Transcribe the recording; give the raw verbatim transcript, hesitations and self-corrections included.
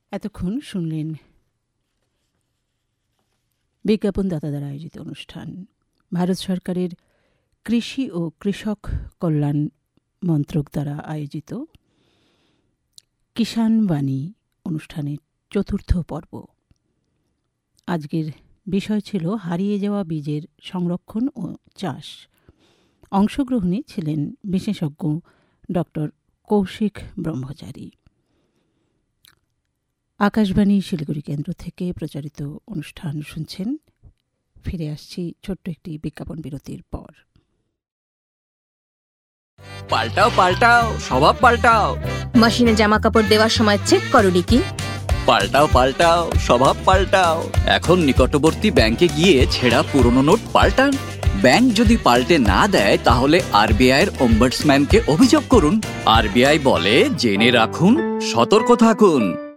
এতক্ষণ শুনলেন বিজ্ঞাপনদাতা দ্বারা আয়োজিত অনুষ্ঠান। ভারত সরকারের কৃষি ও কৃষক কল্যাণ মন্ত্রক দ্বারা আয়োজিত কিষাণ বাণী অনুষ্ঠানের চতুর্থ পর্ব। আজকের বিষয় ছিল হারিয়ে যাওয়া বীজের সংরক্ষণ ও চাষ। অংশগ্রহণে ছিলেন বিশেষজ্ঞ ডক্টর কৌশিক ব্রহ্মচারী। আকাশবাণী শিলিগুড়ি কেন্দ্র থেকে প্রচারিত অনুষ্ঠান শুনছেন। ফিরে আসছি ছোট্ট একটি বিজ্ঞাপন বিরতির পর। পাল্টাও পাল্টাও স্বভাব পাল্টাও। মেশিনে জামা কাপড় দেওয়ার সময় চেক করো কি? পাল্টাও পাল্টাও স্বভাব পাল্টাও। এখন নিকটবর্তী ব্যাংকে গিয়ে ছেঁড়া পুরনো নোট পাল্টান। ব্যাংক যদি পাল্টে না দেয় তাহলে আরবিআই এর ওম্বাডসম্যানকে অভিযোগ করুন। আরবিআই বলে, জেনে রাখুন, সতর্ক থাকুন।